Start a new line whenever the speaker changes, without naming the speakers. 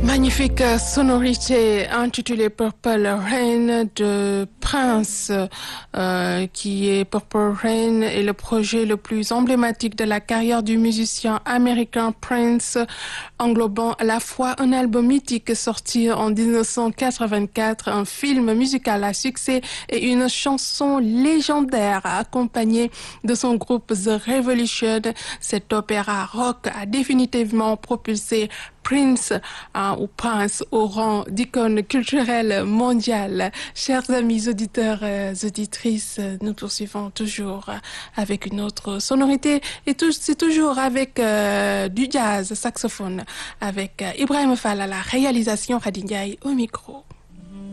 Magnifique sonorité intitulée Purple Rain de Prince, qui est Purple Rain est le projet le plus emblématique de la carrière du musicien américain Prince, englobant à la fois un album mythique sorti en 1984, un film musical à succès et une chanson légendaire accompagnée de son groupe The Revolution. Cet opéra rock a définitivement propulsé Prince ou Prince au rang d'icône culturelle mondiale. Chers amis auditeurs, auditrices, nous poursuivons toujours avec une autre sonorité et c'est toujours avec du jazz saxophone avec Ibrahima Fall à la réalisation, Khady Ndiaye au micro.